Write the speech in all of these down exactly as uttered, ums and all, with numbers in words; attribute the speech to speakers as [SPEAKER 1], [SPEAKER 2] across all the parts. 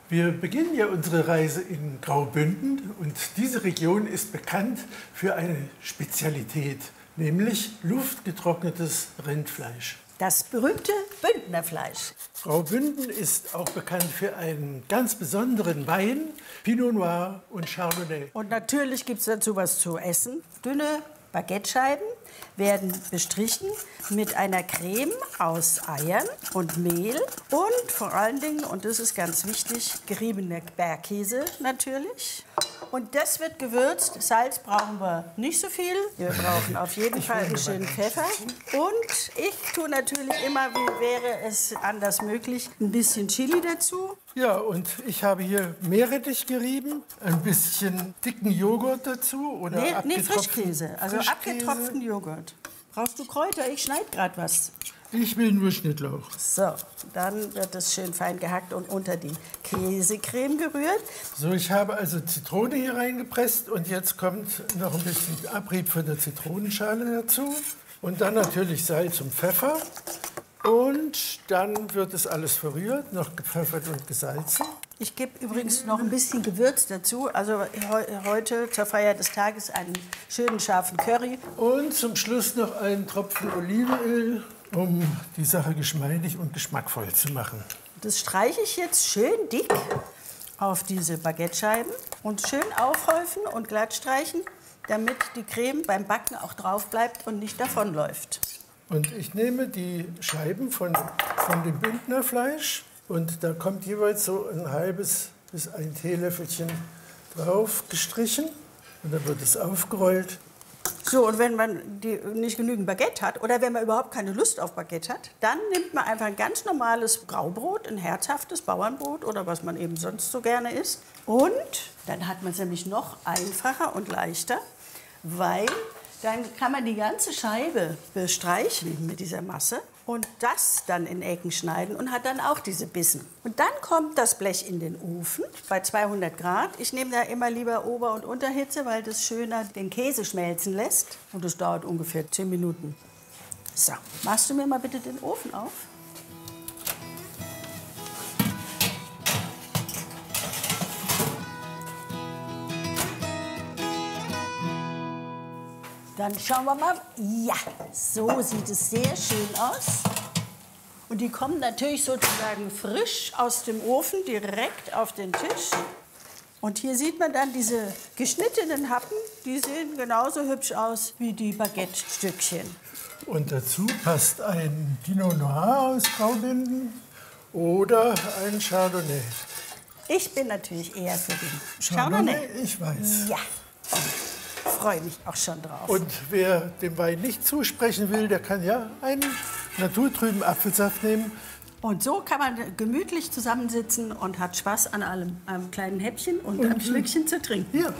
[SPEAKER 1] Wir beginnen ja unsere Reise in Graubünden und diese Region ist bekannt für eine Spezialität, nämlich luftgetrocknetes Rindfleisch.
[SPEAKER 2] Das berühmte Bündnerfleisch.
[SPEAKER 1] Graubünden ist auch bekannt für einen ganz besonderen Wein, Pinot Noir und Chardonnay.
[SPEAKER 2] Und natürlich gibt es dazu was zu essen. Dünne Baguettescheiben werden bestrichen mit einer Creme aus Eiern und Mehl und vor allen Dingen, und das ist ganz wichtig, geriebener Bergkäse natürlich. Und das wird gewürzt. Salz brauchen wir nicht so viel. Wir brauchen auf jeden Fall einen schönen Pfeffer. Und ich tue natürlich immer, wie wäre es anders möglich, ein bisschen Chili dazu.
[SPEAKER 1] Ja, und ich habe hier Meerrettich gerieben, ein bisschen dicken Joghurt dazu. Oder
[SPEAKER 2] nee, nee, Frischkäse, also
[SPEAKER 1] Frischkäse.
[SPEAKER 2] abgetropften Joghurt. Brauchst du Kräuter? Ich schneide gerade was.
[SPEAKER 1] Ich will nur Schnittlauch.
[SPEAKER 2] So, dann wird es schön fein gehackt und unter die Käsecreme gerührt.
[SPEAKER 1] So, ich habe also Zitrone hier reingepresst und jetzt kommt noch ein bisschen Abrieb von der Zitronenschale dazu. Und dann natürlich Salz und Pfeffer. Und dann wird es alles verrührt, noch gepfeffert und gesalzen.
[SPEAKER 2] Ich gebe übrigens noch ein bisschen Gewürz dazu. Also he heute zur Feier des Tages einen schönen scharfen Curry.
[SPEAKER 1] Und zum Schluss noch einen Tropfen Olivenöl, um die Sache geschmeidig und geschmackvoll zu machen.
[SPEAKER 2] Das streiche ich jetzt schön dick auf diese Baguettescheiben und schön aufhäufen und glatt streichen, damit die Creme beim Backen auch drauf bleibt und nicht davonläuft.
[SPEAKER 1] Und ich nehme die Scheiben von, von dem Bündnerfleisch und da kommt jeweils so ein halbes bis ein Teelöffelchen drauf gestrichen und dann wird es aufgerollt.
[SPEAKER 2] So, und wenn man die nicht genügend Baguette hat oder wenn man überhaupt keine Lust auf Baguette hat, dann nimmt man einfach ein ganz normales Graubrot, ein herzhaftes Bauernbrot oder was man eben sonst so gerne isst. Und dann hat man es nämlich noch einfacher und leichter, weil dann kann man die ganze Scheibe bestreichen mit dieser Masse und das dann in Ecken schneiden und hat dann auch diese Bissen. Und dann kommt das Blech in den Ofen bei zweihundert Grad. Ich nehme da immer lieber Ober- und Unterhitze, weil das schöner den Käse schmelzen lässt. Und das dauert ungefähr zehn Minuten. So, machst du mir mal bitte den Ofen auf? Dann schauen wir mal. Ja, so sieht es sehr schön aus. Und die kommen natürlich sozusagen frisch aus dem Ofen direkt auf den Tisch. Und hier sieht man dann diese geschnittenen Happen, die sehen genauso hübsch aus wie die Baguette-Stückchen.
[SPEAKER 1] Und dazu passt ein Pinot Noir aus Graubünden oder ein Chardonnay.
[SPEAKER 2] Ich bin natürlich eher für den
[SPEAKER 1] Chardonnay.
[SPEAKER 2] Chardonnay.
[SPEAKER 1] Ich weiß.
[SPEAKER 2] Ja. Freue mich auch schon drauf.
[SPEAKER 1] Und wer dem Wein nicht zusprechen will, der kann ja einen naturtrüben Apfelsaft nehmen.
[SPEAKER 2] Und so kann man gemütlich zusammensitzen und hat Spaß an allem, einem kleinen Häppchen und, und einem Schlückchen zu trinken.
[SPEAKER 1] Ja.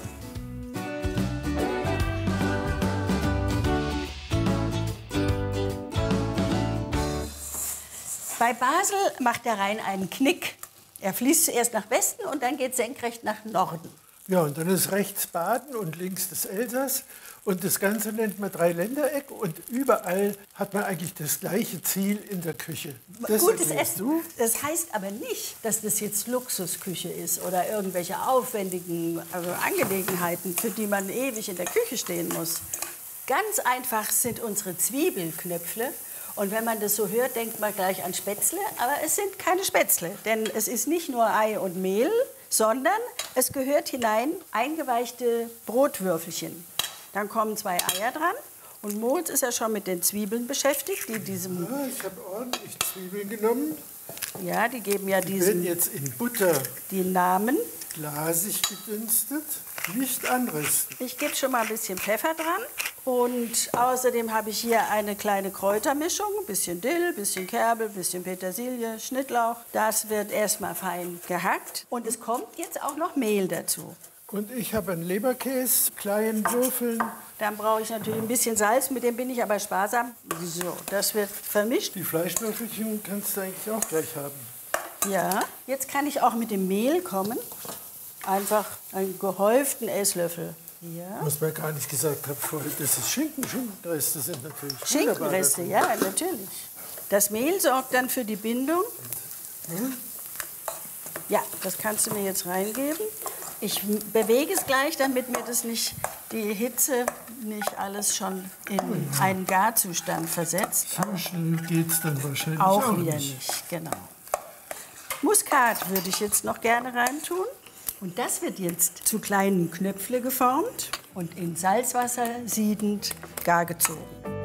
[SPEAKER 2] Bei Basel macht der Rhein einen Knick. Er fließt zuerst nach Westen und dann geht senkrecht nach Norden.
[SPEAKER 1] Ja, und dann ist rechts Baden und links das Elsass. Und das Ganze nennt man Dreiländereck. Und überall hat man eigentlich das gleiche Ziel in der Küche. Das
[SPEAKER 2] Gutes Essen.
[SPEAKER 1] Du?
[SPEAKER 2] Das heißt aber nicht, dass das jetzt Luxusküche ist oder irgendwelche aufwendigen also Angelegenheiten, für die man ewig in der Küche stehen muss. Ganz einfach sind unsere Zwiebelknöpfle. Und wenn man das so hört, denkt man gleich an Spätzle. Aber es sind keine Spätzle, denn es ist nicht nur Ei und Mehl, sondern es gehört hinein eingeweichte Brotwürfelchen. Dann kommen zwei Eier dran und Moritz ist ja schon mit den Zwiebeln beschäftigt, die diesem...
[SPEAKER 1] Ja, ich habe ordentlich Zwiebeln genommen.
[SPEAKER 2] Ja, die geben ja
[SPEAKER 1] Die
[SPEAKER 2] diesem...
[SPEAKER 1] werden jetzt in Butter
[SPEAKER 2] die Namen.
[SPEAKER 1] glasig gedünstet, nicht anrüsten.
[SPEAKER 2] Ich gebe schon mal ein bisschen Pfeffer dran. Und außerdem habe ich hier eine kleine Kräutermischung. Ein bisschen Dill, ein bisschen Kerbel, ein bisschen Petersilie, Schnittlauch. Das wird erstmal fein gehackt. Und es kommt jetzt auch noch Mehl dazu.
[SPEAKER 1] Und ich habe einen Leberkäse, kleinen Würfeln.
[SPEAKER 2] Dann brauche ich natürlich ein bisschen Salz, mit dem bin ich aber sparsam. So, das wird vermischt.
[SPEAKER 1] Die Fleischwürfelchen kannst du eigentlich auch gleich haben.
[SPEAKER 2] Ja, jetzt kann ich auch mit dem Mehl kommen. Einfach einen gehäuften Esslöffel. Ja.
[SPEAKER 1] Was man gar nicht gesagt hat vorher, das ist Schinken. Schinkenreste sind natürlich
[SPEAKER 2] Schinkenreste, ja, natürlich. Das Mehl sorgt dann für die Bindung.
[SPEAKER 1] Hm?
[SPEAKER 2] Ja, das kannst du mir jetzt reingeben. Ich bewege es gleich, damit mir das nicht, die Hitze nicht alles schon in einen Garzustand versetzt.
[SPEAKER 1] So schnell geht es dann wahrscheinlich
[SPEAKER 2] Auch
[SPEAKER 1] auch
[SPEAKER 2] wieder
[SPEAKER 1] nicht.
[SPEAKER 2] nicht, genau. Muskat würde ich jetzt noch gerne reintun. Und das wird jetzt zu kleinen Knöpfle geformt und in Salzwasser siedend gar gezogen.